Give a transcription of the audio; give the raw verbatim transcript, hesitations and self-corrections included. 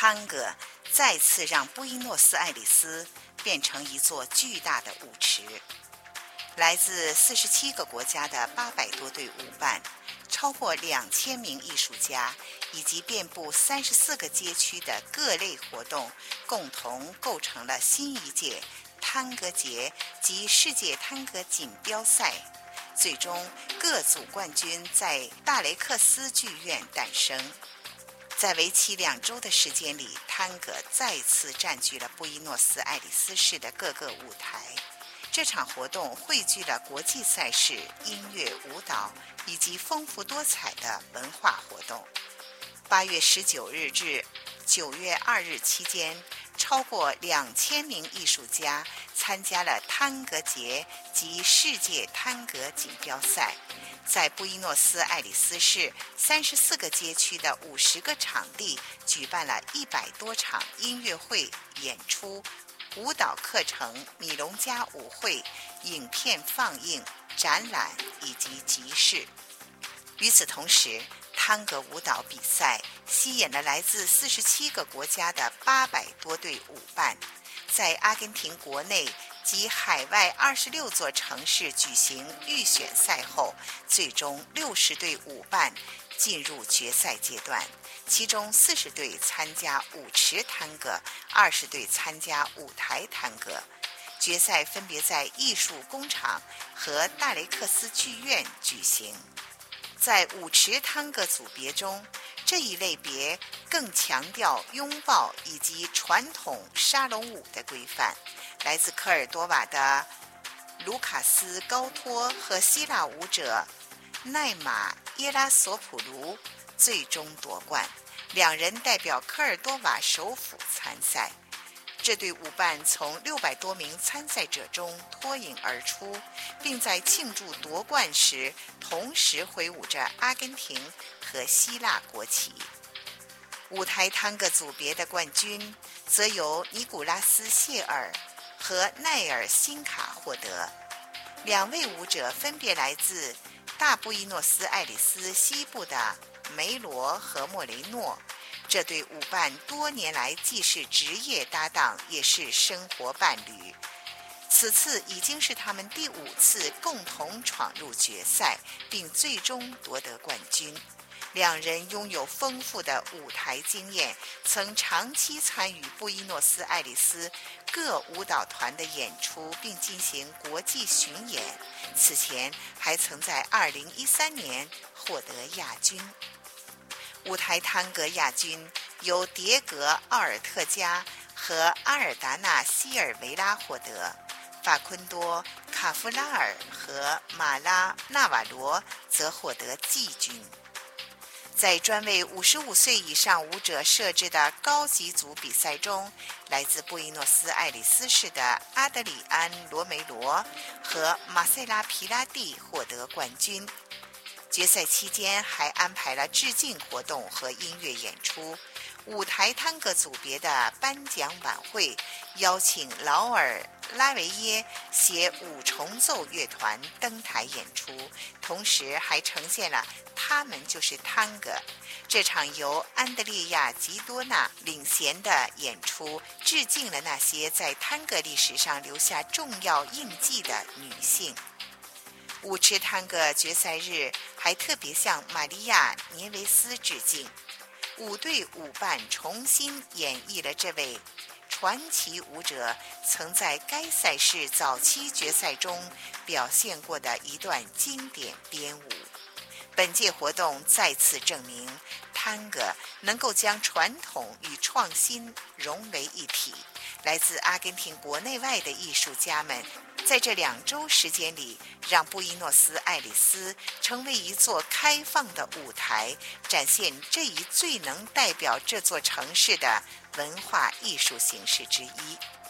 探戈再次让布宜诺斯艾利斯变成一座巨大的舞池。来自四十七个国家的八百多对舞伴，超过两千名艺术家，以及遍布三十四个街区的各类活动，共同构成了新一届探戈节及世界探戈锦标赛。最终，各组冠军在大雷克斯剧院诞生。在为期两周的时间里，探戈再次占据了布宜诺斯艾利斯市的各个舞台。这场活动汇聚了国际赛事、音乐、舞蹈以及丰富多彩的文化活动。八月十九日至九月二日期间，超过两千名艺术家参加了探戈节及世界探戈锦标赛，在布宜诺斯艾利斯市三十四个街区的五十个场地举办了一百多场音乐会、演出、舞蹈课程、米隆加舞会、影片放映、展览以及集市。与此同时，探戈舞蹈比赛吸引了来自四十七个国家的八百多对舞伴，在阿根廷国内及海外二十六座城市举行预选赛后，最终六十对舞伴进入决赛阶段，其中四十对参加舞池探戈，二十对参加舞台探戈。决赛分别在艺术工厂和大雷克斯剧院举行。在舞池探戈组别中，这一类别更强调拥抱以及传统沙龙舞的规范。来自科尔多瓦的卢卡斯·高托和希腊舞者奈玛耶拉索普卢最终夺冠，两人代表科尔多瓦首府参赛。这对舞伴从六百多名参赛者中脱颖而出，并在庆祝夺冠时同时挥舞着阿根廷和希腊国旗。舞台探戈组别的冠军则由尼古拉斯·谢尔和奈尔·辛卡获得。两位舞者分别来自大布宜诺斯艾利斯西部的梅罗和莫雷诺。这对舞伴多年来既是职业搭档，也是生活伴侣。此次已经是他们第五次共同闯入决赛，并最终夺得冠军。两人拥有丰富的舞台经验，曾长期参与布宜诺斯艾利斯各舞蹈团的演出，并进行国际巡演。此前还曾在二零一三年获得亚军。舞台探戈亚军由迭戈·奥尔特加和阿尔达纳·希尔维拉获得，法昆多·卡夫拉尔和马拉·纳瓦罗则获得季军。在专为五十五岁以上舞者设置的高级组比赛中，来自布宜诺斯艾利斯市的阿德里安·罗梅罗和马塞拉·皮拉蒂获得冠军。决赛期间还安排了致敬活动和音乐演出。舞台探戈组别的颁奖晚会邀请劳尔·拉维耶携五重奏乐团登台演出，同时还呈现了他们就是探戈这场由安德烈亚·吉多纳领衔的演出，致敬了那些在探戈历史上留下重要印记的女性。舞池探戈决赛日还特别向玛利亚·涅维斯致敬。五对舞伴重新演绎了这位传奇舞者曾在该赛事早期决赛中表现过的一段经典编舞。本届活动再次证明，探戈能够将传统与创新融为一体。来自阿根廷国内外的艺术家们在这两周时间里，让布宜诺斯艾利斯成为一座开放的舞台，展现这一最能代表这座城市的文化艺术形式之一。